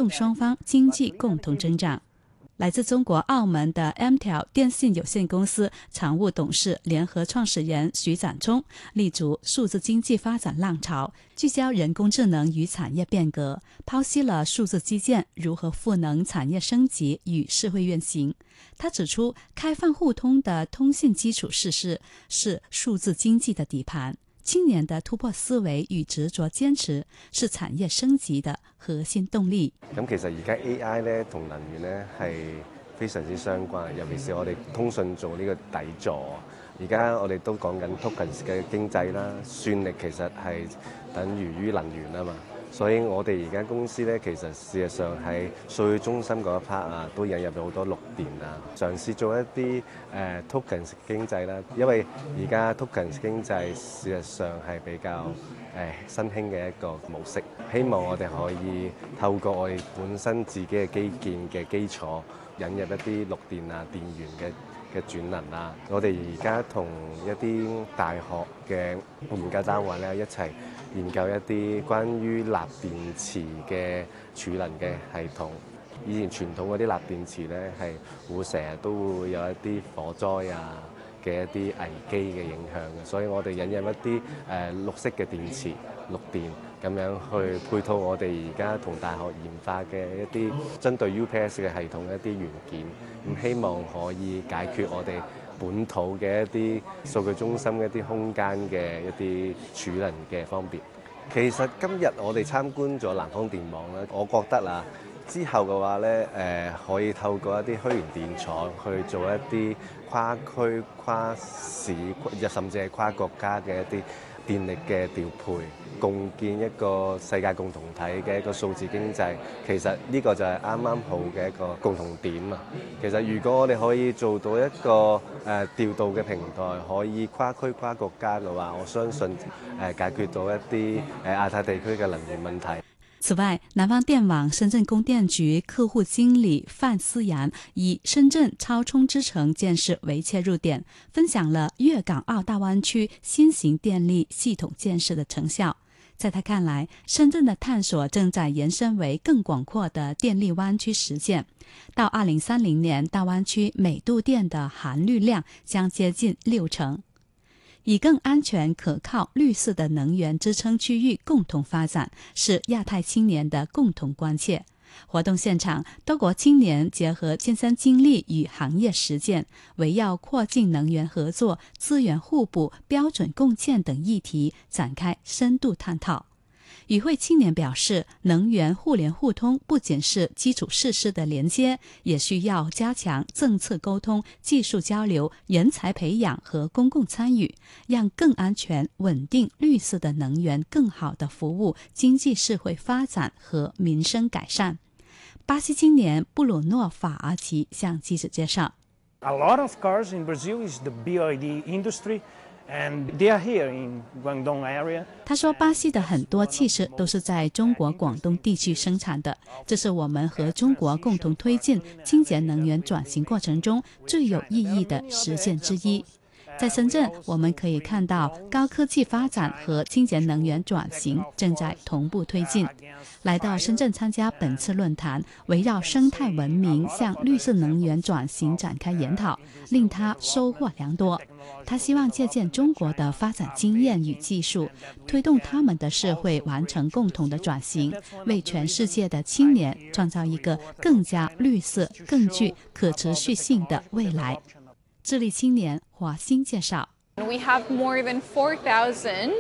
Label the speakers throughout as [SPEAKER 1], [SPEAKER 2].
[SPEAKER 1] 动双方经济共同增长。来自中国澳门的 MTEL 电信有限公司常务董事、联合创始人徐展聪立足数字经济发展浪潮，聚焦人工智能与产业变革，剖析了数字基建如何赋能产业升级与社会运行。他指出，开放互通的通信基礎設施是數字經濟的底盤，青年的突破思維與執着堅持是產業升級的核心動力。
[SPEAKER 2] 咁其實而家 AI 咧同能源咧係非常之相關，尤其是我哋通訊做呢個底座。而家我哋都講緊 tokens 嘅經濟啦，算力其實係等於能源啊嘛。所以我哋而家公司咧，其實事實上喺數據中心嗰一 part 啊，都引入咗好多綠電啊，嘗試做一啲tokens 經濟啦。因為而家 tokens 經濟事實上係比較新興嘅一個模式，希望我哋可以透過我哋本身自己嘅基建嘅基礎，引入一啲綠電啊、電源嘅轉能啊。我哋而家同一啲大學嘅研究單位咧一齊研究一啲關於鈉電池嘅儲能嘅系統。以前傳統嗰啲鈉電池咧係會成日都會有一啲火災啊嘅一啲危機嘅影響嘅，所以我哋引入一啲綠色嘅電池、綠電咁樣去配套我哋而家同大學研發嘅一啲針對 UPS 嘅系統一啲元件，咁希望可以解決我哋本土嘅一啲數據中心嘅一啲空間嘅一啲儲能嘅方便。其實今日我哋參觀咗南方電網咧，我覺得啦，之後嘅話咧，可以透過一啲虛擬電廠去做一啲跨區、跨市，甚至係跨國家嘅一啲電力嘅調配，共建一個世界共同體嘅一個數字經濟。其實呢個就係啱啱好嘅一個共同點啊！其實如果我哋可以做到一個調度嘅平台，可以跨區跨國家嘅話，我相信解決到一啲亞太地區嘅能源問題。
[SPEAKER 1] 此外，南方電網深圳供電局客戶經理范思陽以深圳超充之城建設為切入點，分享了粵港澳大灣區新型電力系統建設的成效。在他看來，深圳的探索正在延伸為更廣闊的電力灣區實現。到2030年，大灣區每度電的含綠量將接近60%。以更安全、可靠、綠色的能源支撐區域共同發展，是亞太青年的共同關切。活動現場，多國青年結合親身經歷與行業實踐，圍繞擴進能源合作、資源互補、標準共建等議題展開深度探討。與會青年表示，能源互聯互通不僅是基礎設施的連接，也需要加強政策溝通、技術交流、人才培養和公共參與，讓更安全、穩定、綠色的能源更好地服務經濟社會發展和民生改善。巴西青年布魯諾·法爾奇向記者介紹
[SPEAKER 3] A lot of cars in Brazil is the BYD industry.And they are here in Guangdong area.
[SPEAKER 1] 他說，巴西的很多汽車都是在中國廣東地區生產的，這是我們和中國共同推進清潔能源轉型過程中最有意義的實踐之一。在深圳，我們可以看到高科技發展和清潔能源轉型正在同步推進。來到深圳參加本次論壇，圍繞生態文明向綠色能源轉型展開研討，令他收穫良多。他希望借鑒中國的發展經驗與技術，推動他們的社會完成共同的轉型，為全世界的青年創造一個更加綠色、更具可持續性的未來。智利青年華興介紹
[SPEAKER 4] We have more than 4,000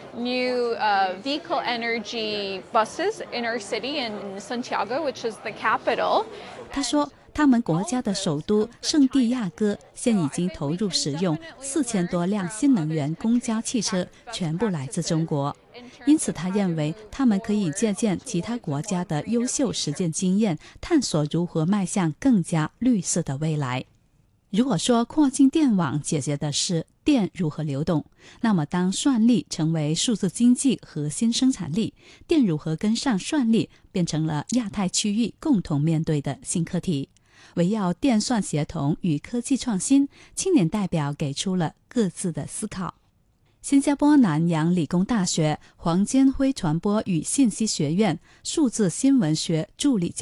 [SPEAKER 4] new vehicle energy buses in our city in Santiago, which is the capital.
[SPEAKER 1] 他說，他們國家的首都聖地亞哥現已經投入使用4000多輛新能源公交汽車，全部來自中國。因此他認為他們可以借鑑其他國家的優秀實踐經驗，探索如何邁向更加綠色的未來。如果說擴進電網解決的是電如何流動，那麼當算力成為數字經濟核心生產力，電如何跟上算力變成了亞太區域共同面對的新課題。圍繞電算協同與科技創新，青年代表給出了各自的思考。新加坡南洋理工大學黃堅輝傳播與信息學院數字新聞學助理